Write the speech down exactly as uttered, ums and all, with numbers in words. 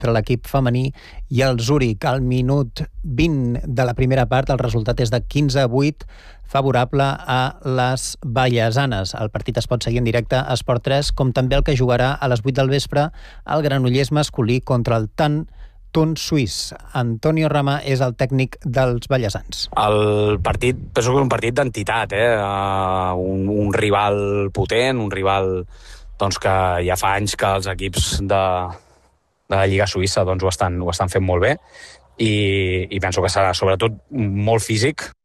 contra l'equip femení i el Zúrich. Al minut vint de la primera part el resultat és de quinze a vuit favorable a les vallesanes. El partit es pot seguir en directe a Esport tres, com també el que jugarà a les vuit del vespre el Granollers masculí contra el Tan Tun suís. Antonio Rama és el tècnic dels vallesans. El partit, penso que és un partit d'entitat, eh? Uh, un, un rival potent, un rival doncs, que ja fa anys que els equips de, de la Lliga Suïssa doncs, ho, estan, ho estan fent molt bé i, i penso que serà sobretot molt físic.